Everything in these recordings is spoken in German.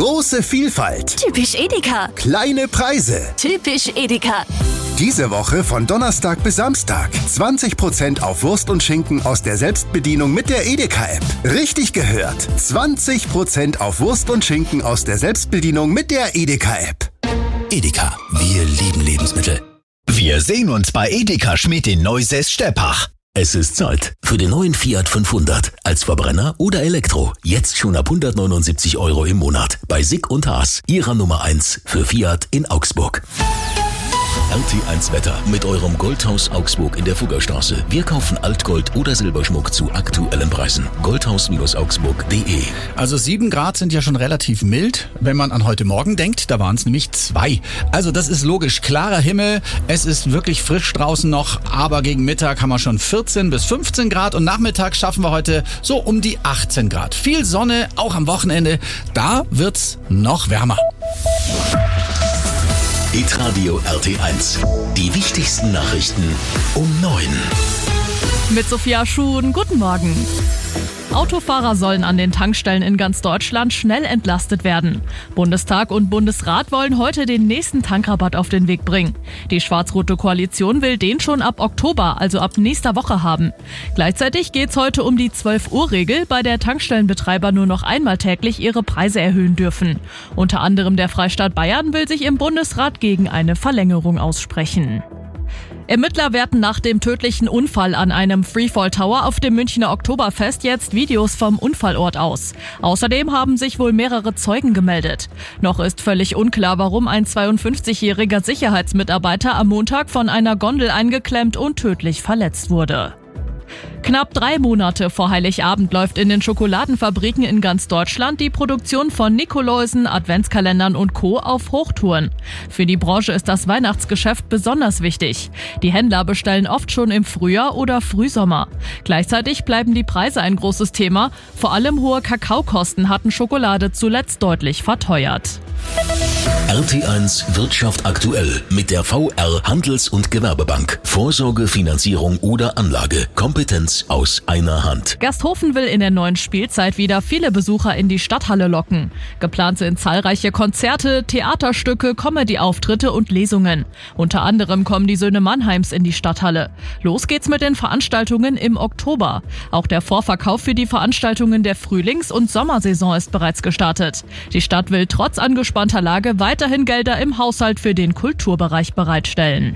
Große Vielfalt. Typisch Edeka. Kleine Preise. Typisch Edeka. Diese Woche von Donnerstag bis Samstag. 20% auf Wurst und Schinken aus der Selbstbedienung mit der Edeka-App. Richtig gehört. 20% auf Wurst und Schinken aus der Selbstbedienung mit der Edeka-App. Edeka, wir lieben Lebensmittel. Wir sehen uns bei Edeka Schmidt in Neusäß-Steppach. Es ist Zeit für den neuen Fiat 500. Als Verbrenner oder Elektro. Jetzt schon ab 179 € im Monat. Bei Sick und Haas. Ihrer Nummer 1 für Fiat in Augsburg. RT1 Wetter mit eurem Goldhaus Augsburg in der Fuggerstraße. Wir kaufen Altgold oder Silberschmuck zu aktuellen Preisen. Goldhaus-augsburg.de. Also 7 Grad sind ja schon relativ mild, wenn man an heute Morgen denkt. Da waren es nämlich 2. Also das ist logisch. Klarer Himmel, es ist wirklich frisch draußen noch, aber gegen Mittag haben wir schon 14 bis 15 Grad und nachmittags schaffen wir heute so um die 18 Grad. Viel Sonne, auch am Wochenende. Da wird's noch wärmer. Hitradio RT1. Die wichtigsten Nachrichten um 9. Mit Sophia Schuhn, guten Morgen. Autofahrer sollen an den Tankstellen in ganz Deutschland schnell entlastet werden. Bundestag und Bundesrat wollen heute den nächsten Tankrabatt auf den Weg bringen. Die schwarz-rote Koalition will den schon ab Oktober, also ab nächster Woche haben. Gleichzeitig geht es heute um die 12-Uhr-Regel, bei der Tankstellenbetreiber nur noch einmal täglich ihre Preise erhöhen dürfen. Unter anderem der Freistaat Bayern will sich im Bundesrat gegen eine Verlängerung aussprechen. Ermittler werten nach dem tödlichen Unfall an einem Freefall Tower auf dem Münchner Oktoberfest jetzt Videos vom Unfallort aus. Außerdem haben sich wohl mehrere Zeugen gemeldet. Noch ist völlig unklar, warum ein 52-jähriger Sicherheitsmitarbeiter am Montag von einer Gondel eingeklemmt und tödlich verletzt wurde. Knapp 3 Monate vor Heiligabend läuft in den Schokoladenfabriken in ganz Deutschland die Produktion von Nikoläusen, Adventskalendern und Co. auf Hochtouren. Für die Branche ist das Weihnachtsgeschäft besonders wichtig. Die Händler bestellen oft schon im Frühjahr oder Frühsommer. Gleichzeitig bleiben die Preise ein großes Thema. Vor allem hohe Kakaokosten hatten Schokolade zuletzt deutlich verteuert. RT1 Wirtschaft aktuell mit der VR Handels- und Gewerbebank. Vorsorge, Finanzierung oder Anlage. Kompetenz aus einer Hand. Gersthofen will in der neuen Spielzeit wieder viele Besucher in die Stadthalle locken. Geplant sind zahlreiche Konzerte, Theaterstücke, Comedy-Auftritte und Lesungen. Unter anderem kommen die Söhne Mannheims in die Stadthalle. Los geht's mit den Veranstaltungen im Oktober. Auch der Vorverkauf für die Veranstaltungen der Frühlings- und Sommersaison ist bereits gestartet. Die Stadt will trotz angespannter Lage weiterhin Gelder im Haushalt für den Kulturbereich bereitstellen.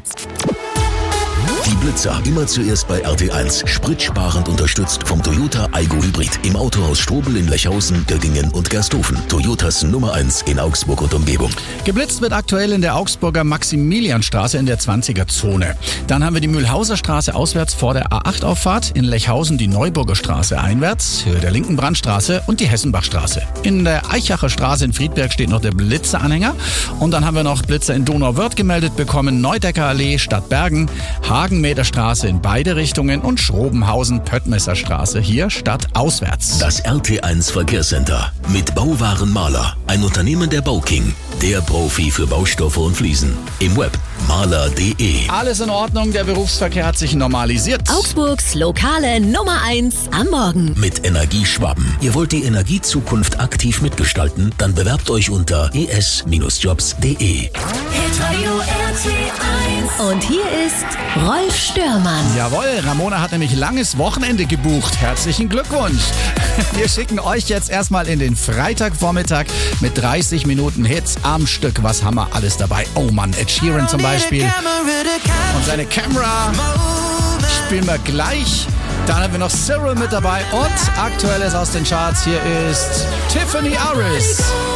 Die Blitzer immer zuerst bei RT1. Spritsparend unterstützt vom Toyota Aygo Hybrid. Im Autohaus Strobel in Lechhausen, Göggingen und Gersthofen. Toyotas Nummer 1 in Augsburg und Umgebung. Geblitzt wird aktuell in der Augsburger Maximilianstraße in der 20er-Zone. Dann haben wir die Mühlhauser Straße auswärts vor der A8-Auffahrt. In Lechhausen die Neuburger Straße einwärts, Höhe der linken Brandstraße und die Hessenbachstraße. In der Eichacher Straße in Friedberg steht noch der Blitzeranhänger. Und dann haben wir noch Blitzer in Donauwörth gemeldet bekommen. Neudecker Allee, Stadtbergen, Hagenmeterstraße in beide Richtungen und Schrobenhausen-Pöttmesserstraße hier stadtauswärts. Das RT1 Verkehrscenter mit Bauwarenmaler, ein Unternehmen der Bauking, der Profi für Baustoffe und Fliesen. Im Web maler.de. Alles in Ordnung, der Berufsverkehr hat sich normalisiert. Augsburgs lokale Nummer 1 am Morgen. Mit Energieschwaben. Ihr wollt die Energiezukunft aktiv mitgestalten? Dann bewerbt euch unter es-jobs.de. Hitradio RT1. Und hier ist Rolf Störmann. Jawohl, Ramona hat nämlich langes Wochenende gebucht. Herzlichen Glückwunsch. Wir schicken euch jetzt erstmal in den Freitagvormittag mit 30 Minuten Hits am Stück. Was haben wir alles dabei? Oh Mann, Ed Sheeran zum Beispiel. Und seine Camera spielen wir gleich. Dann haben wir noch Cyril mit dabei und Aktuelles aus den Charts. Hier ist Tiffany Aris.